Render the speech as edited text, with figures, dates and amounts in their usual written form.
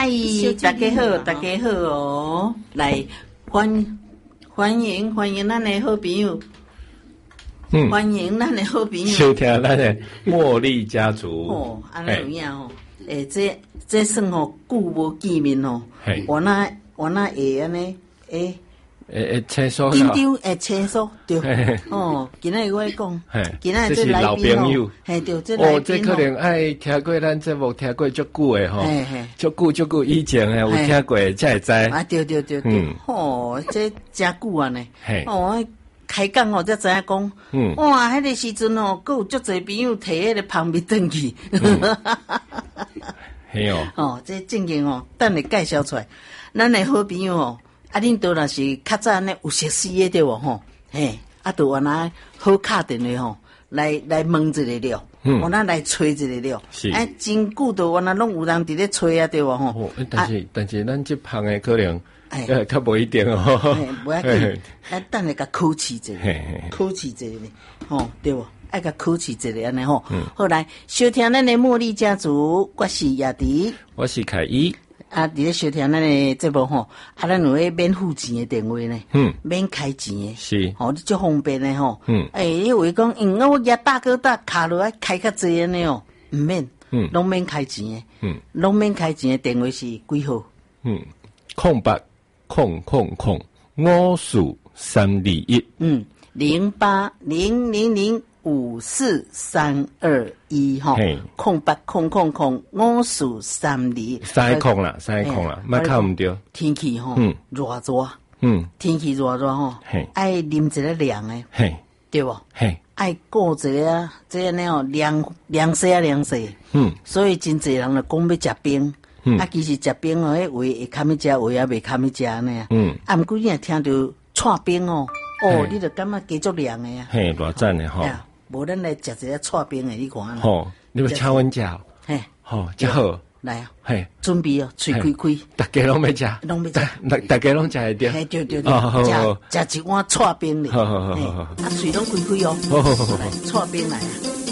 嗨，大家好，大家好哦！来欢迎咱的好朋友，欢迎咱的好朋友收听咱的茉莉家族。 哦，安尼有影哦，这算吼久无见面哦，我那会安尼车手紧张会车手对哦，今仔我讲，今仔这来宾哦，嘿对，这来宾这可能爱听过咱节目，听过足久的吼，足久以前诶有听过才会知。 啊对，哦，这真久啊呢，哦。开讲哦，才知影讲，哇，迄个时阵哦，佫有足侪朋友摕迄个芳蜜转去， 嘿哦， 哦，这正经哦，等下介绍出来，咱的好朋友哦，啊，恁都若是较早安尼有熟悉的对无吼，嘿，啊，都安那好敲电话吼，来问一下了，我那来吹一下了， 是， 哎，真久都我那拢有人伫咧吹啊，对无吼， 但是咱这旁的可能。较无一定哦， 无要紧，咱等下甲考试一下，考试一下咧，吼对无？爱甲考试一下安尼吼。好来，收听咱的茉莉家族，我是亚迪， 我是凯伊。 啊，伫咧收听咱的节目吼，啊，咱有迄免付钱的电话呢，免开钱的， 是， 吼，你足方便的吼。你话讲，我亚大哥大卡落来开较济安尼哦，毋免，拢免开钱的，拢免开钱的电话是几号 ？0800543221 080000543221吼，08005432 三空啦，莫靠唔对。 天气吼，热，天气热吼，爱啉一个凉的，对无？爱过一个这样呢凉西，所以真侪人就讲要食冰。啊，其实食冰哦，迄话会堪去食，话也袂堪去食安尼啊。啊，毋过你若听到串冰哦，你就感觉加足凉的啊。 嘿，偌赞的吼。 无咱来食一个串冰的，你看。 吼，你要请阮食。嘿，吼，真好。 来啊，嘿，准备哦，喙开开。 大家拢要食，大家拢食会着。 嘿，对，食一碗串冰咧。 好。 啊，喙拢开开哦。 好， 来，串冰来啊。